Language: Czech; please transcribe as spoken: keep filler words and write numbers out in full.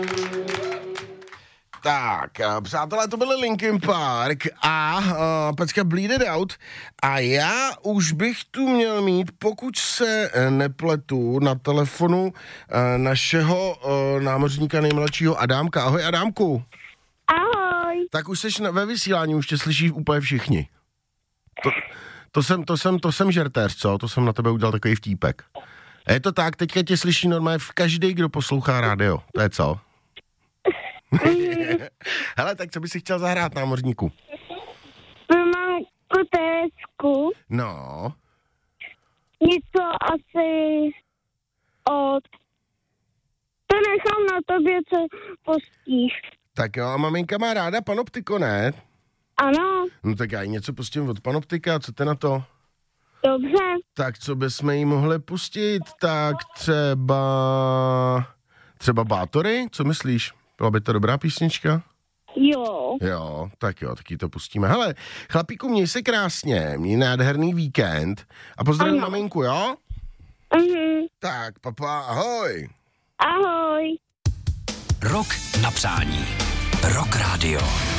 Tak, přátelé, to byly Linkin Park a uh, pecka Bleed It Out a já už bych tu měl mít, pokud se nepletu, na telefonu uh, našeho uh, námořníka nejmladšího Adámka. Ahoj, Adámku. Ahoj. Tak už jsi ve vysílání, už tě slyší úplně všichni. To, to jsem, to jsem, to jsem žertéř, co? To jsem na tebe udělal takový vtípek. A je to tak, teďka tě slyší normálně každý, kdo poslouchá rádio. To je co? Hele, tak co bys si chtěl zahrát, námořníku? Mám kotésku. No. Něco asi od... To nechám na tobě, co pustíš. Tak jo, a maminka má ráda Panoptiko, ne? Ano. No tak já jí něco pustím od Panoptika, co ty na to? Dobře. Tak co bychom jí mohli pustit? Tak třeba... Třeba Bátory? Co myslíš? Byla by to dobrá písnička? Jo. Jo, tak jo, tak jí to pustíme. Hele, chlapíku, měj se krásně, měj nádherný víkend a pozdravím maminku, jo? Mhm. Tak, papa, ahoj. Ahoj. Rok na přání. Rock Radio.